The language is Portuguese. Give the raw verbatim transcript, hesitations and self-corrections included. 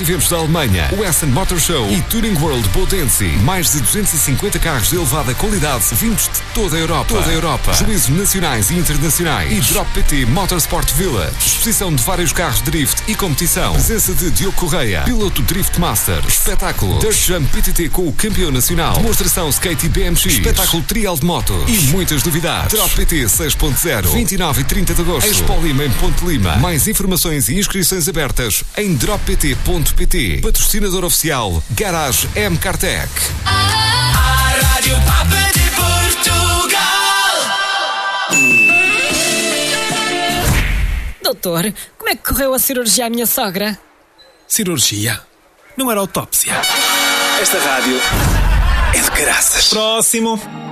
eventos da Alemanha, o Essen Motor Show e Touring World Bodense. Mais de duzentos e cinquenta carros de elevada qualidade vindos de toda a Europa. Toda a Europa. Juízos nacionais e internacionais. E Drop P T Motorsport Village. Exposição de vários carros de drift e competição. Presença de Diogo Correia, piloto Drift Master. Espetáculo Dirt Jump P T T com o campeão nacional. Demonstração Skate B M X. Espetáculo Trial de Motos. E muitas novidades. Drop P T seis ponto zero. vinte e nove e trinta de agosto. Expo Lima em Ponte Lima. Mais informações e inscrições abertas em drop p t ponto p t. Patrocinador oficial Garage M Cartec. A Rádio Top de Portugal. Doutor, como é que correu a cirurgia à minha sogra? Cirurgia? Não era autópsia. Esta rádio é de caraças. Próximo.